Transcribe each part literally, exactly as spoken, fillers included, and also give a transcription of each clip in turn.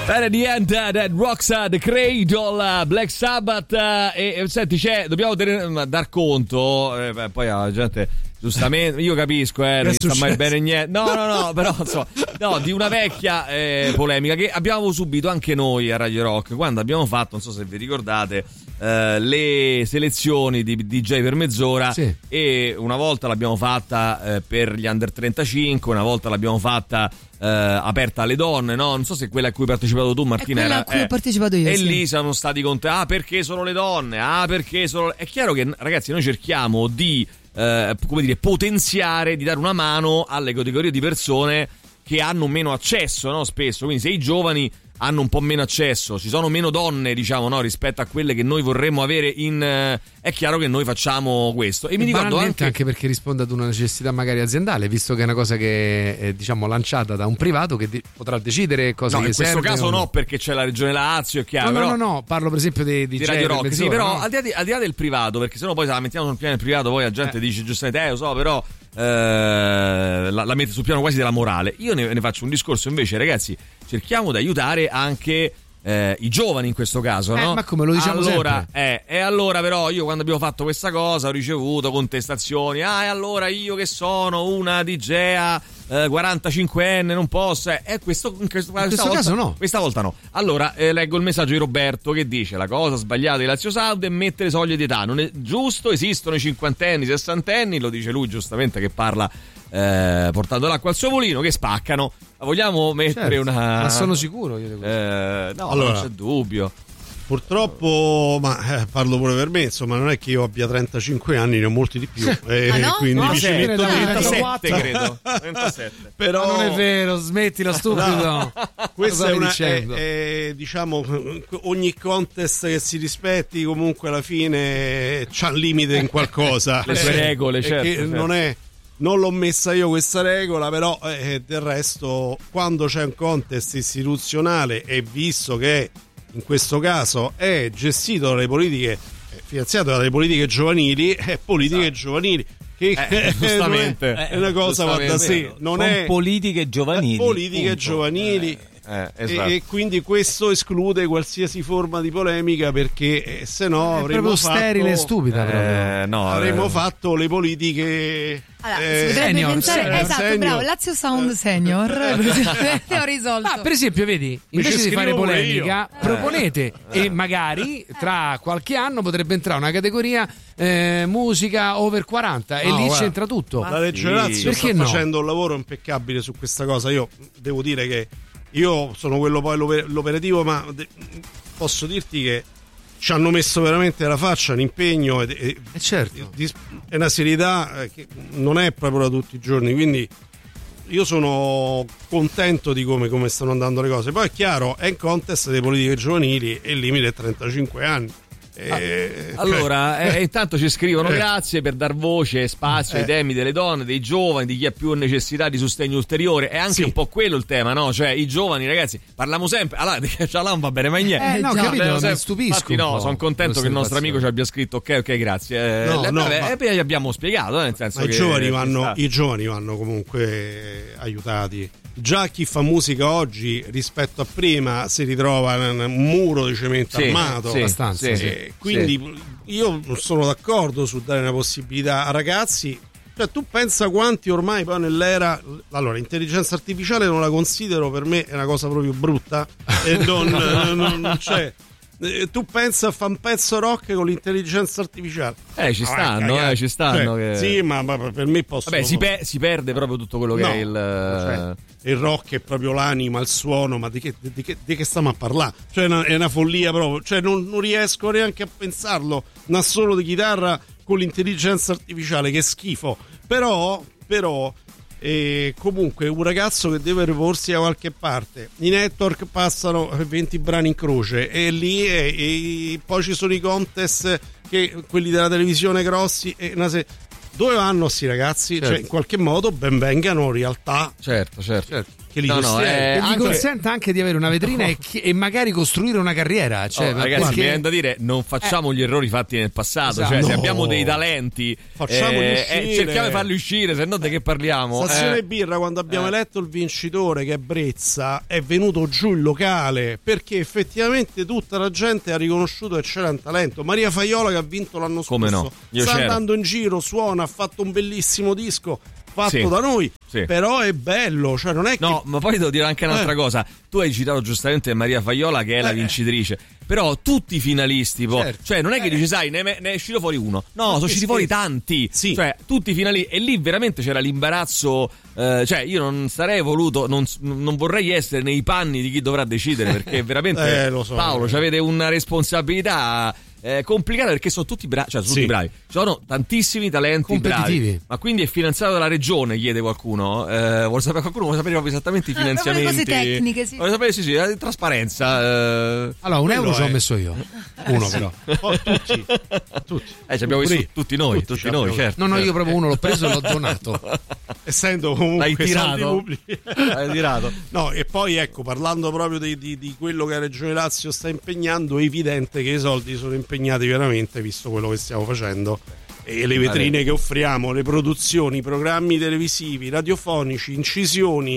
Bene, niente, Dead Rocks, The Cradle, Black Sabbath, e, e senti, c'è, dobbiamo tenere, dar conto, eh, beh, poi la gente, giustamente, io capisco, eh, non sta mai bene niente, no, no, no, però, insomma, no, di una vecchia eh, polemica che abbiamo subito anche noi a Radio Rock, quando abbiamo fatto, non so se vi ricordate, eh, le selezioni di D J per mezz'ora, sì. E una volta l'abbiamo fatta eh, per gli under trentacinque, una volta l'abbiamo fatta Uh, aperta alle donne, no? Non so se quella a cui hai partecipato tu, Martina. È quella era, a cui eh, ho partecipato io. E sì. lì sono stati con te. Ah, perché solo le donne? Ah, perché solo. È chiaro che, ragazzi, noi cerchiamo di eh, come dire, potenziare, di dare una mano alle categorie di persone che hanno meno accesso, no? Spesso. Quindi se i giovani hanno un po' meno accesso, ci sono meno donne, diciamo, no, rispetto a quelle che noi vorremmo avere in eh, è chiaro che noi facciamo questo. E, e mi ricordo anche... anche perché risponde ad una necessità magari aziendale, visto che è una cosa che è, diciamo, lanciata da un privato che di- potrà decidere cosa no, che serve. in questo caso no, no, perché c'è la regione Lazio, è chiaro. No, però... no, no, no, parlo per esempio di, di, di Radio Rock, sì, però no? al, di là di, al di là del privato, perché sennò poi se la mettiamo sul piano del privato, poi la gente eh. dice giustamente, eh, lo so, però eh, la, la mette sul piano quasi della morale. Io ne, ne faccio un discorso invece, ragazzi, cerchiamo di aiutare anche Eh, i giovani in questo caso, eh, no? Ma come lo diciamo allora, sempre? Eh, e allora però io quando abbiamo fatto questa cosa ho ricevuto contestazioni. Ah, e allora io che sono una D J eh, quarantacinquenne non posso. Eh, e questo, in questo, in questo volta, caso no. Questa volta no. Allora eh, leggo il messaggio di Roberto che dice: la cosa sbagliata di Lazio Sound è mettere soglie di età. Non è giusto, esistono i cinquantenni, sessantenni, lo dice lui giustamente che parla eh, portando l'acqua al suo mulino, che spaccano. Vogliamo mettere certo, una. Ma sono sicuro io di questo. Eh, no, allora, non c'è dubbio. Purtroppo, ma eh, parlo pure per me, insomma, non è che io abbia trentacinque anni, ne ho molti di più. Eh, ah, no? Quindi no, mi ci metto trentasette, credo. trentasette. Però ma non è vero, smettila, stupido. No. Questa è una è, è, è, diciamo, ogni contest che si rispetti comunque alla fine c'ha un limite in qualcosa. Le sue regole, certo, che certo. Non è Non l'ho messa io questa regola, però eh, del resto quando c'è un contest istituzionale e visto che in questo caso è gestito dalle politiche, è finanziato dalle politiche giovanili, è politiche esatto. giovanili che eh, giustamente è, è una cosa va da sé, non Con è politiche giovanili, politiche punto. giovanili. Eh, esatto. e, e quindi questo esclude qualsiasi forma di polemica, perché eh, se no avremmo proprio fatto, sterile e stupida eh, no, avremmo eh. fatto le politiche. Allora, eh, si potrebbe senior, pensare, senior, esatto, senior. bravo, Lazio Sound Senior. Ho risolto. Ah, per esempio, vedi, invece di fare polemica, proponete e magari tra qualche anno potrebbe entrare una categoria eh, musica over quaranta e no, lì guarda, c'entra tutto. La Legge Lazio perché sta no? facendo un lavoro impeccabile su questa cosa. Io devo dire che io sono quello poi l'oper- l'operativo, ma de- posso dirti che ci hanno messo veramente la faccia, l'impegno e, e, eh certo. e, e una serietà che non è proprio da tutti i giorni, quindi io sono contento di come, come stanno andando le cose. Poi è chiaro, è in contest delle politiche giovanili e il limite è trentacinque anni. Eh, allora eh, intanto ci scrivono eh. grazie per dar voce e spazio eh. ai temi delle donne, dei giovani, di chi ha più necessità di sostegno ulteriore. È anche sì. un po' quello il tema, no? Cioè i giovani, ragazzi, parliamo sempre allora cioè, non va bene mai niente eh, no, già, capito, sempre... mi stupisco. Infatti no, sono contento che il nostro amico ci abbia scritto ok ok grazie eh, no, le, no, vabbè, ma... e poi gli abbiamo spiegato eh, nel senso ma che i giovani vanno i giovani vanno comunque aiutati. Già chi fa musica oggi rispetto a prima si ritrova in un muro di cemento sì, armato sì, abbastanza sì, sì, e quindi sì. Io non sono d'accordo su dare una possibilità a ragazzi. Cioè tu pensa quanti ormai poi nell'era, allora l'intelligenza artificiale non la considero, per me è una cosa proprio brutta e non, non, non c'è. Tu pensa a fare un pezzo rock con l'intelligenza artificiale? Eh, ci stanno, ah, eh, ci stanno. Cioè, che... Sì, ma, ma per me posso. Vabbè, si, pe- si perde proprio tutto quello che no, è il. Cioè, il rock è proprio l'anima, il suono, ma di che, di che, di che stiamo a parlare? Cioè, è una, è una follia proprio. Cioè, non, non riesco neanche a pensarlo. Un assolo di chitarra con l'intelligenza artificiale, che schifo. Però, però. E comunque un ragazzo che deve riporsi da qualche parte, i network passano venti brani in croce e lì e, e poi ci sono i contest, che quelli della televisione grossi e una se... dove vanno sti ragazzi? Certo. Cioè in qualche modo ben vengano realtà, certo certo, certo. che li No, no, costiera. eh, E gli anche- consente anche di avere una vetrina e, chi- e magari costruire una carriera. Cioè, Oh, ma ragazzi, perché- mi viene da dire, non facciamo gli errori fatti nel passato. Esatto. Cioè, se No. abbiamo dei talenti, Facciamoli eh, uscire. eh, cerchiamo di farli uscire, se no di che parliamo? Stazione Eh, Birra, quando abbiamo Eh. eletto il vincitore, che è Brezza, è venuto giù il locale perché effettivamente tutta la gente ha riconosciuto che c'era un talento. Maria Faiola, che ha vinto l'anno scorso, Come no? Io sta c'ero. andando in giro, suona, ha fatto un bellissimo disco fatto Sì. da noi, Sì. però è bello, cioè non è che No, ma poi devo dire anche un'altra Eh. cosa. Tu hai citato giustamente Maria Faiola, che è la Eh. vincitrice. Però tutti i finalisti, po', Certo. cioè non è che dici, sai, ne, ne è uscito fuori uno. No, sono che usciti fuori scherzi. tanti. Sì. Cioè, tutti i finalisti. E lì veramente c'era l'imbarazzo. eh, cioè, io non sarei voluto, non, non vorrei essere nei panni di chi dovrà decidere. Perché veramente, Eh, lo so. Paolo, ci avete una responsabilità. È complicata perché sono tutti bravi, cioè sono Sì. tutti bravi. Ci sono tantissimi talenti Competitivi. bravi. Ma quindi è finanziato dalla regione, chiede qualcuno? Eh, vuole sapere qualcuno vuole sapere proprio esattamente i Vuole finanziamenti. cose tecniche, sì. Vuole sapere sì, sì, la trasparenza. Eh, Allora, un Quello euro ci ho è- messo io. Uno però. Oh, tutti, tutti. eh, ci abbiamo Pure visto io. tutti noi, Tutti tutti ci noi, abbiamo- certo. No, no, io proprio uno l'ho preso e l'ho donato. Essendo comunque L'hai tirato? soldi pubblici. L'hai tirato. No, e poi ecco, parlando proprio di, di- di quello che la Regione Lazio sta impegnando, è evidente che i soldi sono impegnati veramente, visto quello che stiamo facendo e le vetrine che offriamo, le produzioni, i programmi televisivi, radiofonici, incisioni,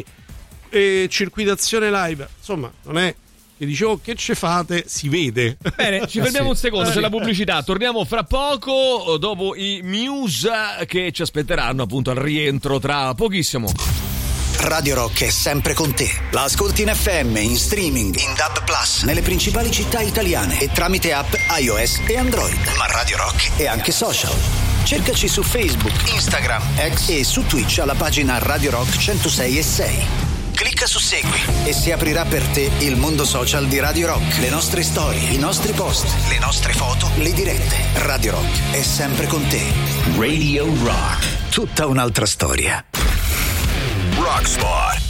e circuitazione live. Insomma, non è che dicevo che ce fate, si vede. Bene, ci fermiamo un secondo, c'è la pubblicità. Torniamo fra poco, dopo i Muse che ci aspetteranno appunto al rientro tra pochissimo. Radio Rock è sempre con te. La ascolti in F M, in streaming, in D A B plus, nelle principali città italiane e tramite app iOS e Android. Ma Radio Rock è anche social. Cercaci su Facebook, Instagram, X e su Twitch alla pagina Radio Rock centosei e sei. Clicca su Segui e si aprirà per te il mondo social di Radio Rock. Le nostre storie, i nostri post, le nostre foto, le dirette. Radio Rock è sempre con te. Radio Rock. Tutta un'altra storia. Rockspot.